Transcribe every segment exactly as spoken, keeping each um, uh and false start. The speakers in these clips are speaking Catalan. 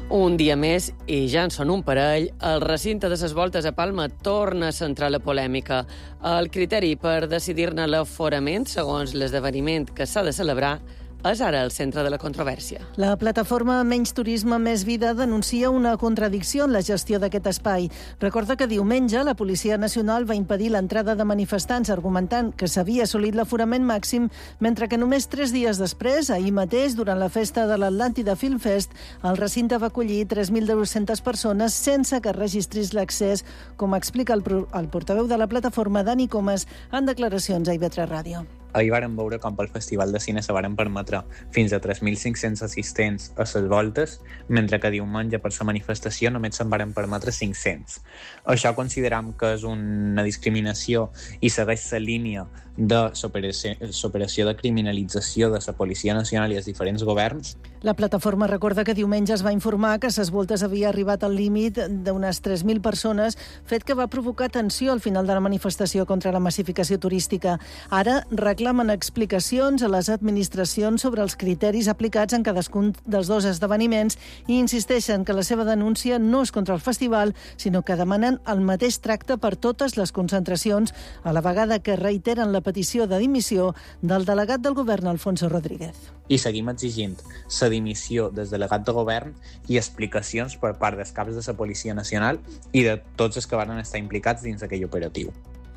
Un dia més, i ja en són un parell, el recinte de les voltes a Palma torna a centrar la polèmica. El criteri per decidir-ne l'aforament, segons l'esdeveniment que s'ha de celebrar, és ara el centre de la controvèrsia. La plataforma Menys Turisme, Més Vida denuncia una contradicció en la gestió d'aquest espai. Recorda que diumenge la Policia Nacional va impedir l'entrada de manifestants argumentant que s'havia assolit l'aforament màxim, mentre que només tres dies després, ahir mateix, durant la festa de l'Atlàntida Film Fest, el recinte va acollir tres mil dues-centes persones sense que registris l'accés, com explica el, el portaveu de la plataforma, Dani Comas, en declaracions a I V tres Ràdio. Ahir vàrem veure com pel Festival de Cine se varen permetre fins a tres mil cinc-cents assistents a les voltes, mentre que diumenge per la manifestació només se'n varen permetre cinc-cents. Això consideram que és una discriminació i segueix la línia de l'operació de criminalització de la Policia Nacional i els diferents governs. La plataforma recorda que diumenge es va informar que les voltes havia arribat al límit d'unes tres mil persones, fet que va provocar tensió al final de la manifestació contra la massificació turística. Ara reclamen explicacions a les administracions sobre els criteris aplicats en cadascun dels dos esdeveniments i insisteixen que la seva denúncia no és contra el festival, sinó que demanen el mateix tracte per totes les concentracions, a la vegada que reiteren la petició de dimissió del delegat del govern, Alfonso Rodríguez. I seguim exigint la dimissió del delegat de govern i explicacions per part dels caps de la Policia Nacional i de tots els que van estar implicats dins d'aquell operatiu.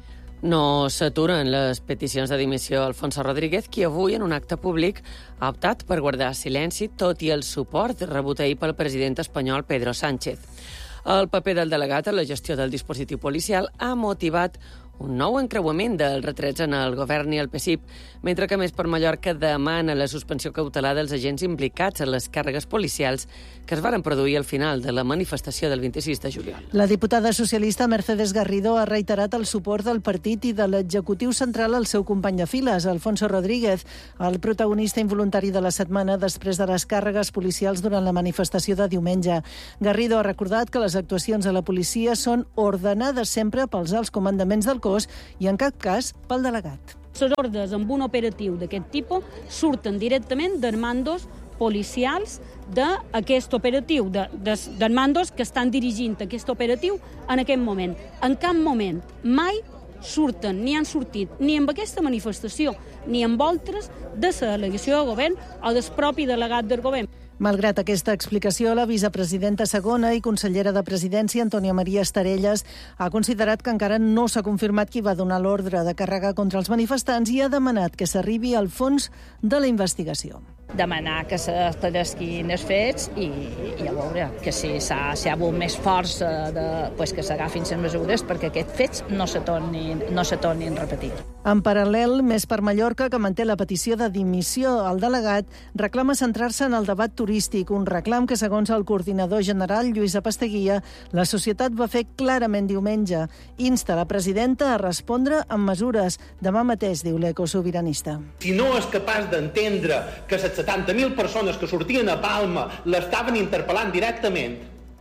No s'aturen les peticions de dimissió Alfonso Rodríguez, qui avui, en un acte públic, ha optat per guardar silenci, tot i el suport rebut ahir pel president espanyol Pedro Sánchez. El paper del delegat en la gestió del dispositiu policial ha motivat un nou encreuament dels retrets en el govern i el P S I P, mentre que Més per Mallorca demana la suspensió cautelar dels agents implicats en les càrregues policials que es varen produir al final de la manifestació del vint-i-sis de juliol. La diputada socialista Mercedes Garrido ha reiterat el suport del partit i de l'executiu central al seu company de files, Alfonso Rodríguez, el protagonista involuntari de la setmana després de les càrregues policials durant la manifestació de diumenge. Garrido ha recordat que les actuacions de la policia són ordenades sempre pels alts comandaments del cos i en cap cas pel delegat. Les ordres amb un operatiu d'aquest tipus surten directament dels mandos policials d'aquest operatiu, de, de, dels mandos que estan dirigint aquest operatiu en aquest moment. En cap moment, mai surten, ni han sortit, ni amb aquesta manifestació, ni amb altres de la delegació de govern o del propi delegat del govern. Malgrat aquesta explicació, la vicepresidenta segona i consellera de Presidència, Antònia Maria Estarelles, ha considerat que encara no s'ha confirmat qui va donar l'ordre de carregar contra els manifestants i ha demanat que s'arribi al fons de la investigació. Demanar que s'esclaresquin els fets i, i a veure que si s'ha si ha hagut més força de, pues que s'agafin les mesures perquè aquests fets no se tornin, no se tornin a repetir. En paral·lel, Més per Mallorca, que manté la petició de dimissió al delegat, reclama centrar-se en el debat turístic, un reclam que, segons el coordinador general, Lluís Apasteguia, la societat va fer clarament diumenge. Insta la presidenta a respondre amb mesures. Demà mateix, diu l'ecosobiranista. Si no és capaç d'entendre que les setanta mil persones que sortien a Palma l'estaven interpel·lant directament,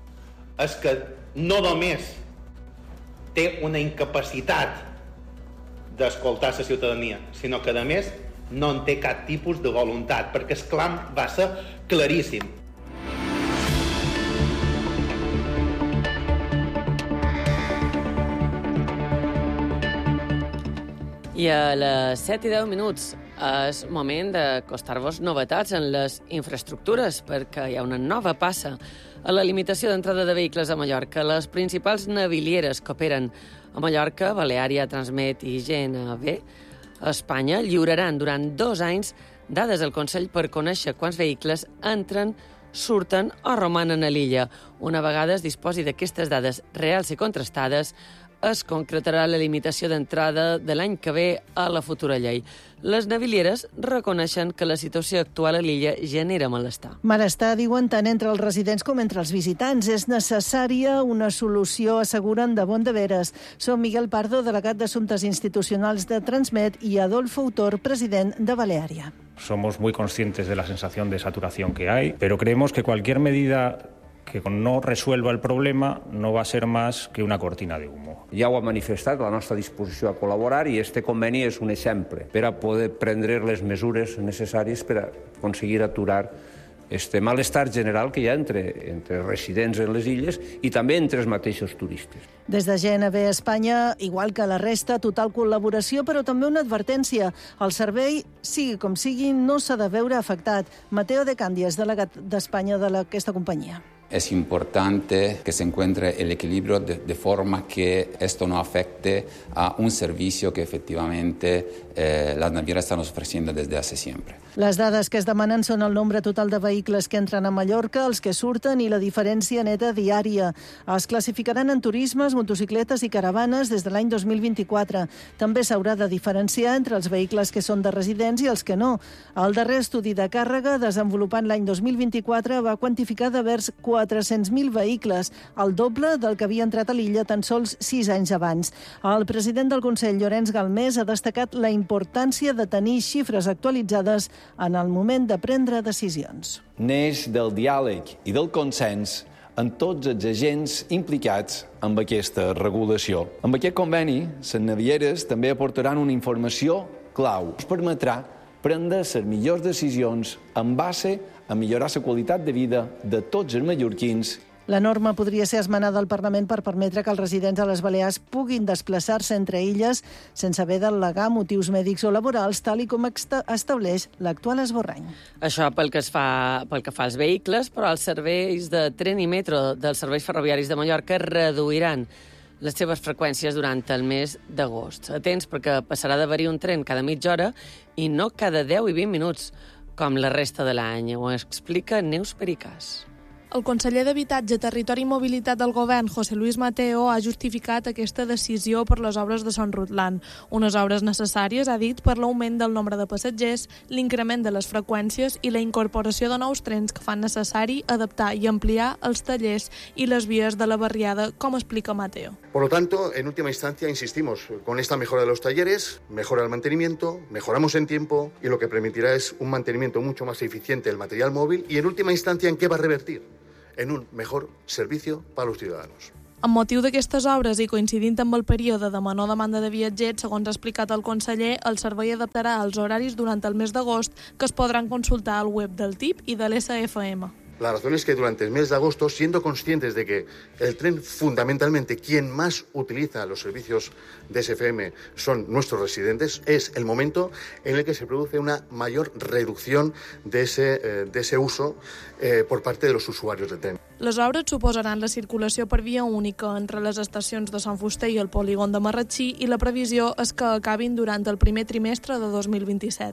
és que no només té una incapacitat d'escoltar la ciutadania, sinó que, a més, no en té cap tipus de voluntat, perquè el clam va ser claríssim. I a les set i deu minuts és moment d'acostar-vos novetats en les infraestructures, perquè hi ha una nova passa a la limitació d'entrada de vehicles a Mallorca. Les principals navilieres que operen a Mallorca, Baleària, Transmet i G N B, a Espanya, lliuraran durant dos anys dades al Consell per conèixer quants vehicles entren, surten o romanen a l'illa. Una vegada es disposi d'aquestes dades reals i contrastades, es concretarà la limitació d'entrada de l'any que ve a la futura llei. Les navilieres reconeixen que la situació actual a l'illa genera malestar. Malestar, diuen, tant entre els residents com entre els visitants. És necessària una solució, asseguren, de bon de veres. Són Miguel Pardo, delegat d'Assumptes Institucionals de Transmet, i Adolfo Autor, president de Baleària. Somos muy conscientes de la sensación de saturación que hay, pero creemos que cualquier medida que no resuelva el problema no va a ser más que una cortina de humo. Ja ho ha manifestat la nostra disposició a col·laborar i este conveni és un exemple per a poder prendre les mesures necessàries per a aconseguir aturar este malestar general que hi ha entre, entre residents en les illes i també entre els mateixos turistes. Des de G N B Espanya, igual que la resta, total col·laboració, però també una advertència. El servei, sigui com sigui, no s'ha de veure afectat. Mateo de Candias, delegat d'Espanya de aquesta companyia. Es importante que se encuentre el equilibrio de, de forma que esto no afecte a un servicio que efectivamente eh, las navieras están ofreciendo desde hace siempre. Les dades que es demanen són el nombre total de vehicles que entren a Mallorca, els que surten i la diferència neta diària. Es classificaran en turismes, motocicletes i caravanes des de l'any dos mil vint-i-quatre. També s'haurà de diferenciar entre els vehicles que són de residents i els que no. El darrer estudi de càrrega, desenvolupant l'any dos mil vint-i-quatre, va quantificar de vers quatre-cents mil vehicles, el doble del que havia entrat a l'illa tan sols sis anys abans. El president del Consell, Llorenç Galmés, ha destacat la importància de tenir xifres actualitzades en el moment de prendre decisions. Neix del diàleg i del consens amb tots els agents implicats amb aquesta regulació. Amb aquest conveni, les navieres també aportaran una informació clau. Ens permetrà prendre les millors decisions en base a millorar la qualitat de vida de tots els mallorquins. La norma podria ser esmenada al Parlament per permetre que els residents a les Balears puguin desplaçar-se entre illes sense haver d'al·legar motius mèdics o laborals, tal i com estableix l'actual esborrany. Això pel que, es fa, pel que fa als vehicles, però els serveis de tren i metro dels serveis ferroviaris de Mallorca reduiran les seves freqüències durant el mes d'agost. Atents, perquè passarà d'haver-hi un tren cada mitja hora i no cada deu i vint minuts, com la resta de l'any. Ho explica Neus Pericàs. El conseller d'Habitatge, Territori i Mobilitat del Govern, José Luis Mateo, ha justificat aquesta decisió per les obres de Son Rutland. Unes obres necessàries, ha dit, per l'augment del nombre de passatgers, l'increment de les freqüències i la incorporació de nous trens que fan necessari adaptar i ampliar els tallers i les vies de la barriada, com explica Mateo. Por lo tanto, en última instancia, insistimos, con esta mejora de los talleres, mejora el mantenimiento, mejoramos en tiempo y lo que permitirá es un mantenimiento mucho más eficiente del material móvil y, en última instancia, ¿en qué va a revertir? En un mejor servicio para los ciudadanos. Amb motiu d'aquestes obres i coincidint amb el període de menor demanda de viatgers, segons ha explicat el conseller, el servei adaptarà els horaris durant el mes d'agost que es podran consultar al web del T I P i de l'S F M. La razón es que durante el mes de agosto, siendo conscientes de que el tren, fundamentalmente, quien más utiliza los servicios de S F M son nuestros residentes, es el momento en el que se produce una mayor reducción de ese, eh, de ese uso eh, por parte de los usuarios del tren. Les obres suposaran la circulació per via única entre les estacions de Sant Fuster i el polígon de Marratxí i la previsió és que acabin durant el primer trimestre de dos mil vint-i-set.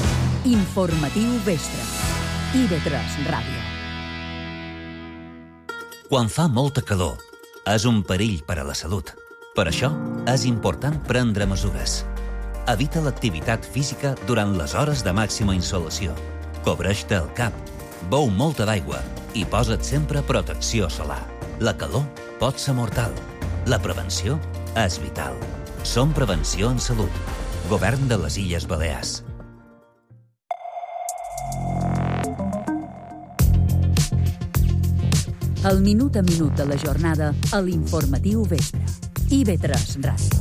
Informatiu Vespre. I V tres Ràdio. Quan fa molta calor, és un perill per a la salut. Per això, és important prendre mesures. Evita l'activitat física durant les hores de màxima insolació. Cobreix-te el cap, beu molta d'aigua i posa't sempre protecció solar. La calor pot ser mortal. La prevenció és vital. Som Prevenció en Salut. Govern de les Illes Balears. El minut a minut de la jornada a l'Informatiu Vespre. I V tres Ràdio.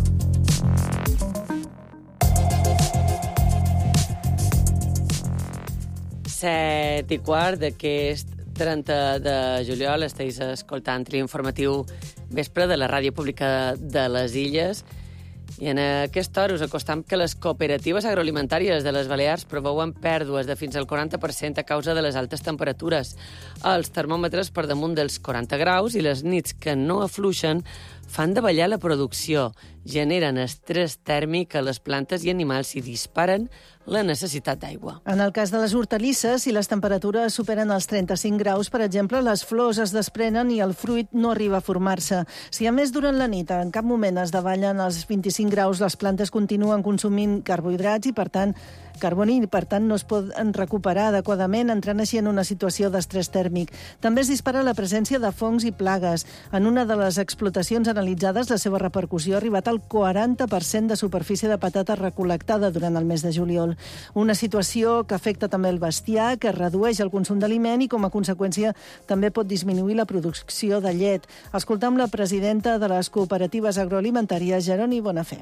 Set i quart d'aquest trenta de juliol esteu escoltant l'Informatiu Vespre de la Ràdio Pública de les Illes. I en aquesta hora us acostam que les cooperatives agroalimentàries de les Balears preveuen pèrdues de fins al quaranta per cent a causa de les altes temperatures. Els termòmetres per damunt dels quaranta graus i les nits que no afluixen fan davallar la producció, generen estrès tèrmic a les plantes i animals i disparen la necessitat d'aigua. En el cas de les hortalisses, si les temperatures superen els trenta-cinc graus, per exemple, les flors es desprenen i el fruit no arriba a formar-se. Si a més durant la nit en cap moment es davallen els vint-i-cinc graus, les plantes continuen consumint carbohidrats i, per tant, carboni i, per tant, no es poden recuperar adequadament, entrant així en una situació d'estrès tèrmic. També es dispara la presència de fongs i plagues. En una de les explotacions analitzades, la seva repercussió ha arribat al quaranta per cent de superfície de patata recol·lectada durant el mes de juliol. Una situació que afecta també el bestiar, que redueix el consum d'aliment i, com a conseqüència, també pot disminuir la producció de llet. Escoltam la presidenta de les cooperatives agroalimentàries, Jeroni Bonafé.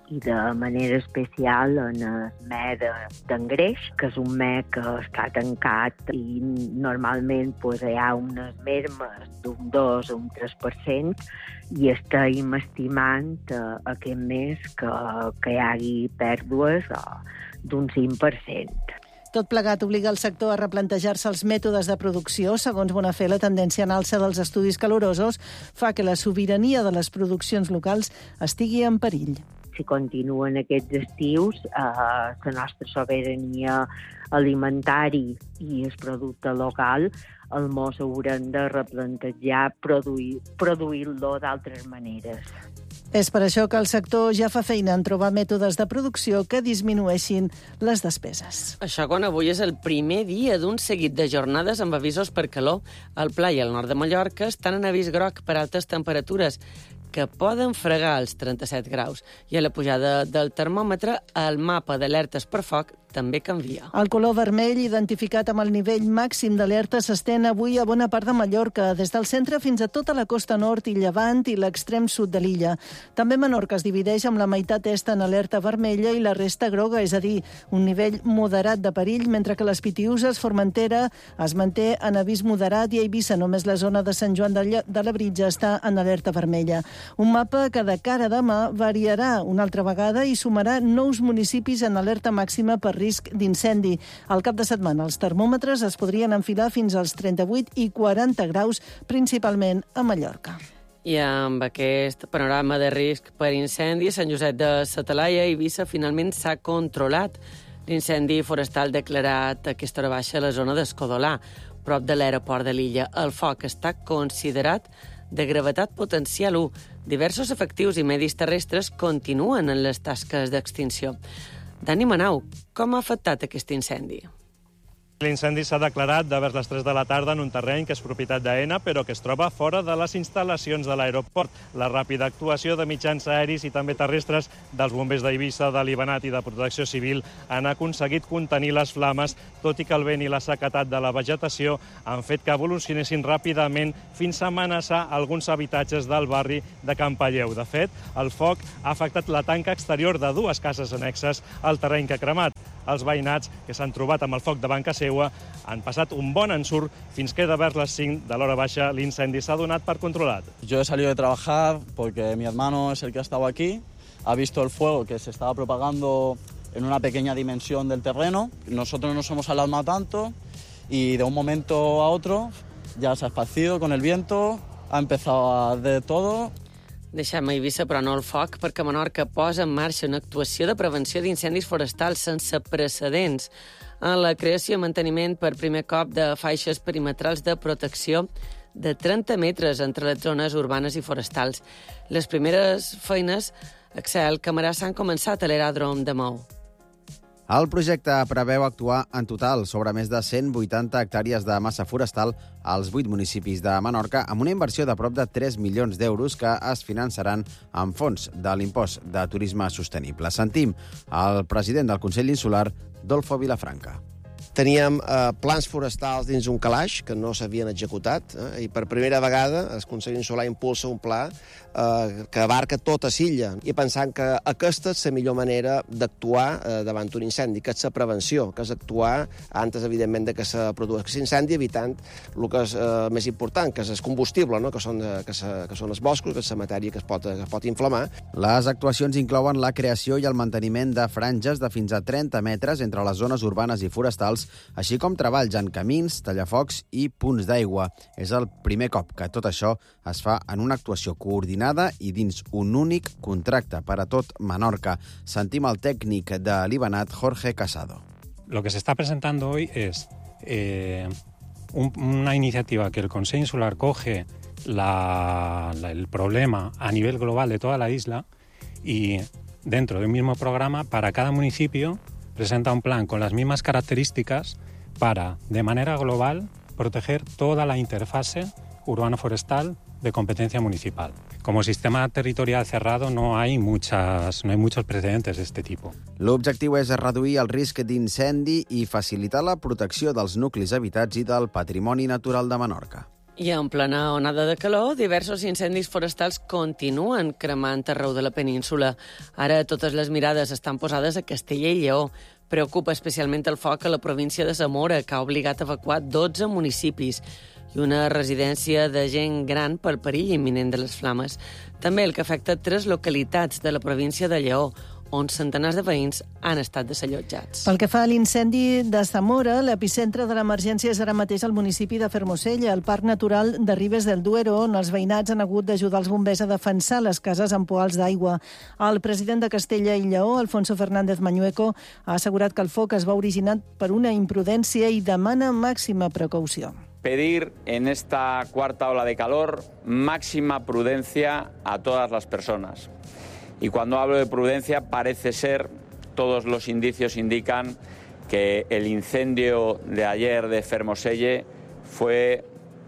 i de manera especial en el mes d'engreix, que és un mes que està tancat i normalment pues, hi ha unes mermes d'un dos o un tres per cent i estem estimant eh, aquest mes que, que hi hagi pèrdues eh, d'un cinc per cent. Tot plegat obliga el sector a replantejar-se els mètodes de producció. Segons Bonafé, la tendència en alça dels estudis calorosos fa que la sobirania de les produccions locals estigui en perill. Si continuen aquests estius, eh, la nostra sobirania alimentari i el producte local el mos haurem de replantejar produir, produir-lo d'altres maneres. És per això que el sector ja fa feina en trobar mètodes de producció que disminueixin les despeses. Això quan avui és el primer dia d'un seguit de jornades amb avisos per calor. El Pla i el nord de Mallorca estan en avís groc per altes temperatures que poden fregar els trenta-set graus. I a la pujada del termòmetre, el mapa d'alertes per foc també canvia. El color vermell, identificat amb el nivell màxim d'alerta, s'estén avui a bona part de Mallorca, des del centre fins a tota la costa nord i llevant i l'extrem sud de l'illa. També Menorca es divideix amb la meitat est en alerta vermella i la resta groga, és a dir, un nivell moderat de perill, mentre que les Pitiüses, Formentera, es manté en avís moderat i a Eivissa només la zona de Sant Joan de la Britja està en alerta vermella. Un mapa que de cara a demà variarà una altra vegada i sumarà nous municipis en alerta màxima per risc d'incendi. Al cap de setmana els termòmetres es podrien enfilar fins als trenta-vuit i quaranta graus, principalment a Mallorca. I amb aquest panorama de risc per incendi, Sant Josep de sa Talaia i Eivissa finalment s'ha controlat. L'incendi forestal declarat a aquesta hora baixa a la zona d'Escodolà, prop de l'aeroport de l'illa. El foc està considerat de gravetat potencial u. Diversos efectius i medis terrestres continuen en les tasques d'extinció. Dani Manau, com ha afectat aquest incendi? L'incendi s'ha declarat de vers les tres de la tarda en un terreny que és propietat d'Aena, però que es troba fora de les instal·lacions de l'aeroport. La ràpida actuació de mitjans aeris i també terrestres dels bombers d'Eivissa, de l'Ibanat i de Protecció Civil han aconseguit contenir les flames, tot i que el vent i la sequedat de la vegetació han fet que evolucionessin ràpidament fins a amenaçar alguns habitatges del barri de Can Palleu. De fet, el foc ha afectat la tanca exterior de dues cases annexes al terreny que ha cremat. Els veïnats, que s'han trobat amb el foc davant casa seva, han passat un bon ensurt fins que de vers les cinc de l'hora baixa l'incendi s'ha donat per controlat. Yo he salido de trabajar porque mi hermano es el que ha estado aquí, ha visto el fuego que se estaba propagando en una pequeña dimensión del terreno. Nosotros nos hemos alarmado tanto y de un momento a otro ya se ha esparcido con el viento, ha empezado a arder todo. Deixem a Eivissa, però no el foc, perquè Menorca posa en marxa una actuació de prevenció d'incendis forestals sense precedents en la creació i manteniment per primer cop de faixes perimetrals de protecció de trenta metres entre les zones urbanes i forestals. Les primeres feines, Axel Camarà, s'han començat a l'aeròdrom de Mou. El projecte preveu actuar en total sobre més de cent vuitanta hectàrees de massa forestal als vuit municipis de Menorca, amb una inversió de prop de tres milions d'euros que es finançaran amb fons de l'impost de turisme sostenible. Sentim el president del Consell Insular, Dolfo Vilafranca. Teníem eh, plans forestals dins un calaix que no s'havien executat eh, i per primera vegada el Consell Insular impulsa un pla eh, que abarca tota l'illa i pensant que aquesta és la millor manera d'actuar eh, davant un incendi, que és la prevenció, que és actuar antes, evidentment, de que se produeixi incendi, evitant el que és eh, més important, que és el combustible, no? que, són, eh, que, se, que són els boscos, que és la matèria que es pot, que es pot inflamar. Les actuacions inclouen la creació i el manteniment de franges de fins a trenta metres entre les zones urbanes i forestals, així com treballs en camins, tallafocs i punts d'aigua. És el primer cop que tot això es fa en una actuació coordinada i dins un únic contracte per a tot Menorca. Sentim el tècnic de l'Ibanat, Jorge Casado. Lo que se está presentando hoy es eh, un, una iniciativa que el Consell Insular coge la, la, el problema a nivel global de toda la isla y dentro de un mismo programa para cada municipio presenta un plan con las mismas características para, de manera global, proteger toda la interfase urbano-forestal de competencia municipal. Como sistema territorial cerrado no hay, muchas, no hay muchos precedentes d'aquest tipus. L'objectiu és reduir el risc d'incendi i facilitar la protecció dels nuclis habitats i del patrimoni natural de Menorca. I en plena onada de calor, diversos incendis forestals continuen cremant arreu de la península. Ara totes les mirades estan posades a Castella i Lleó. Preocupa especialment el foc a la província de Zamora, que ha obligat a evacuar dotze municipis i una residència de gent gran pel perill imminent de les flames. També el que afecta tres localitats de la província de Lleó, on centenars de veïns han estat desallotjats. Pel que fa a l'incendi de Zamora, l'epicentre de l'emergència és ara mateix al municipi de Fermosella, al Parc Natural de Ribes del Duero, on els veïnats han hagut d'ajudar els bombers a defensar les cases amb poals d'aigua. El president de Castella i Lleó, Alfonso Fernández Mañueco, ha assegurat que el foc es va originar per una imprudència i demana màxima precaució. Pedir en esta cuarta ola de calor máxima prudencia a todas las personas. Y cuando hablo de prudencia, parece ser, todos los indicios indican que el incendio de ayer de Fermoselle fue,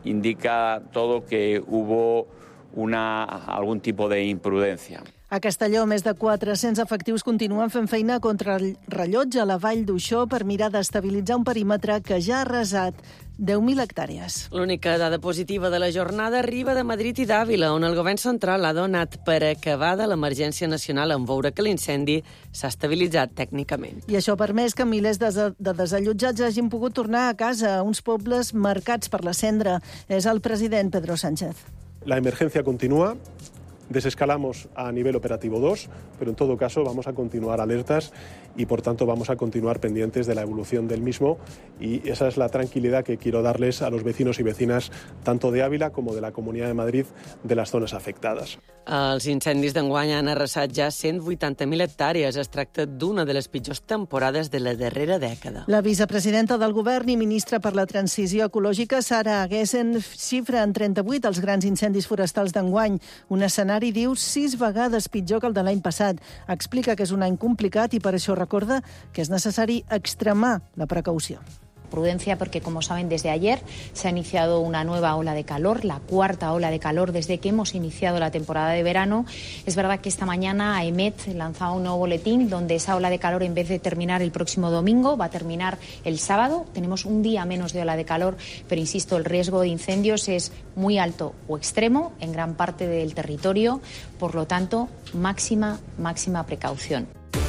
indica todo que hubo una, algún tipo de imprudencia. A Castelló, més de quatre-cents efectius continuen fent feina contra el rellotge a la vall d'Uixó per mirar d'estabilitzar un perímetre que ja ha arrasat deu mil hectàrees. L'única dada positiva de la jornada arriba de Madrid i d'Àvila, on el govern central ha donat per acabada l'emergència nacional en veure que l'incendi s'ha estabilitzat tècnicament. I això ha permès que milers de, de desallotjats hagin pogut tornar a casa, a uns pobles marcats per la cendra. És el president Pedro Sánchez. La emergencia continúa. Desescalamos a nivel operativo dos, pero en todo caso vamos a continuar alertas y por tanto vamos a continuar pendientes de la evolución del mismo, y esa es la tranquilidad que quiero darles a los vecinos y vecinas tanto de Ávila como de la Comunidad de Madrid, de las zonas afectadas. Els incendis d'enguany han arrasat ja cent vuitanta mil hectàrees. Es tracta d'una de les pitjors temporades de la darrera dècada. La vicepresidenta del govern i ministra per la transició ecològica, Sara Aguesen, xifra en trenta-vuit els grans incendis forestals d'enguany, un escenari, diu, sis vegades pitjor que el de l'any passat. Explica que és un any complicat i per això recorda que és necessari extremar la precaució. Prudencia porque, como saben, desde ayer se ha iniciado una nueva ola de calor, la cuarta ola de calor desde que hemos iniciado la temporada de verano. Es verdad que esta mañana AEMET lanzaba un nuevo boletín donde esa ola de calor, en vez de terminar el próximo domingo, va a terminar el sábado. Tenemos un día menos de ola de calor, pero insisto, el riesgo de incendios es muy alto o extremo en gran parte del territorio. Por lo tanto, máxima, máxima precaución.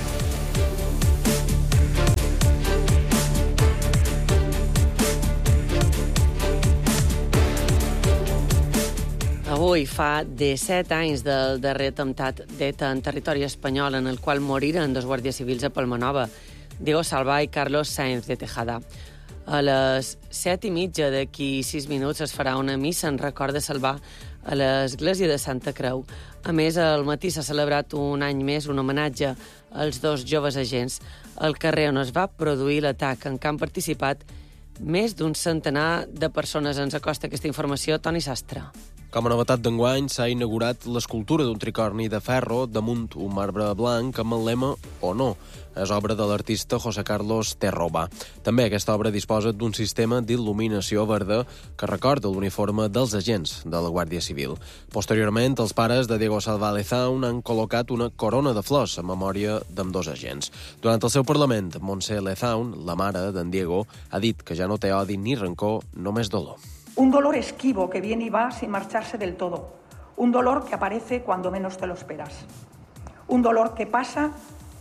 Avui fa disset anys del darrer atemptat d'ETA en territori espanyol, en el qual moriren dos guàrdies civils a Palmanova, Diego Salvà i Carlos Sáenz de Tejada. A les set i mitja d'aquí sis minuts es farà una missa en record de Salvà a l'església de Santa Creu. A més, al matí s'ha celebrat un any més un homenatge als dos joves agents al carrer on es va produir l'atac, en què han participat més d'un centenar de persones. Ens acosta aquesta informació Toni Sastre. Com a novetat d'enguany, s'ha inaugurat l'escultura d'un tricorni de ferro damunt un marbre blanc amb el lema «O no». És obra de l'artista José Carlos Terroba. També aquesta obra disposa d'un sistema d'il·luminació verda que recorda l'uniforme dels agents de la Guàrdia Civil. Posteriorment, els pares de Diego Salvà Lezaun han col·locat una corona de flors en memòria d'ambdós agents. Durant el seu parlament, Montse Lezaun, la mare d'en Diego, ha dit que ja no té odi ni rancor, només dolor. Un dolor esquivo que viene y va sin marcharse del todo. Un dolor que aparece cuando menos te lo esperas. Un dolor que pasa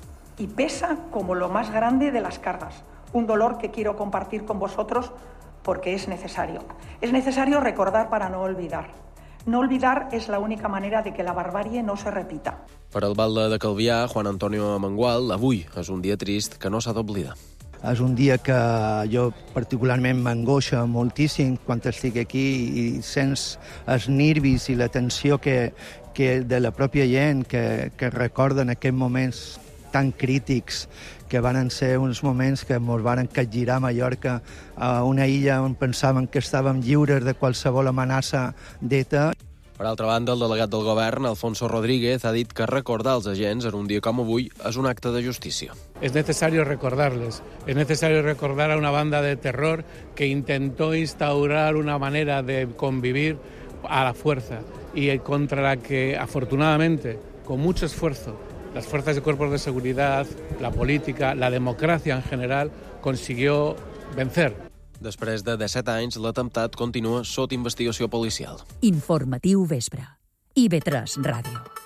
y pesa como lo más grande de las cargas. Un dolor que quiero compartir con vosotros porque es necesario. Es necesario recordar para no olvidar. No olvidar es la única manera de que la barbarie no se repita. Per al batlle de Calvià, Juan Antonio Amengual, avui és un dia trist que no s'ha d'oblidar. És un dia que jo particularment m'angoixa moltíssim quan estic aquí i sents els nervis i la tensió que, que de la pròpia gent que, que recorden aquests moments tan crítics que van ser uns moments que ens van capgirar a Mallorca, a una illa on pensàvem que estàvem lliures de qualsevol amenaça d'ETA. Per altra banda, el delegat del govern, Alfonso Rodríguez, ha dit que recordar els agents en un dia com avui és un acte de justícia. Es necesario recordarles, es necesario recordar a una banda de terror que intentó instaurar una manera de convivir a la fuerza y contra la que, afortunadamente, con mucho esfuerzo, las fuerzas y cuerpos de seguridad, la política, la democracia en general, consiguió vencer. Després de disset anys, l'atemptat continua sota investigació policial. Informatiu vespre. I ve tres Ràdio.